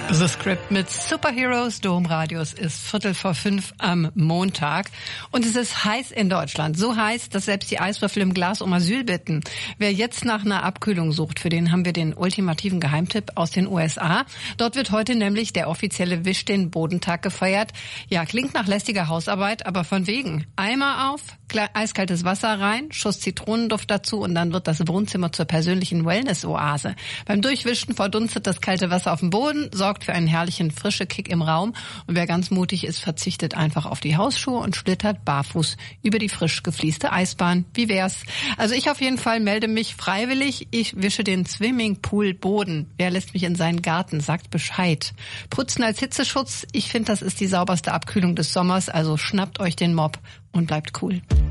The Script mit Superheroes Domradios ist 4:45 am Montag. Und es ist heiß in Deutschland. So heiß, dass selbst die Eiswürfel im Glas um Asyl bitten. Wer jetzt nach einer Abkühlung sucht, für den haben wir den ultimativen Geheimtipp aus den USA. Dort wird heute nämlich der offizielle Wisch den Bodentag gefeiert. Ja, klingt nach lästiger Hausarbeit, aber von wegen. Eimer auf, eiskaltes Wasser rein, Schuss Zitronenduft dazu und dann wird das Wohnzimmer zur persönlichen Wellness-Oase. Beim Durchwischen verdunstet das kalte Wasser auf dem Boden, sorgt für einen herrlichen frische Kick im Raum und wer ganz mutig ist, verzichtet einfach auf die Hausschuhe und schlittert barfuß über die frisch geflieste Eisbahn. Wie wär's? Also ich auf jeden Fall melde mich freiwillig. Ich wische den Swimmingpool-Boden. Wer lässt mich in seinen Garten? Sagt Bescheid. Putzen als Hitzeschutz. Ich finde, das ist die sauberste Abkühlung des Sommers. Also schnappt euch den Mopp und bleibt cool.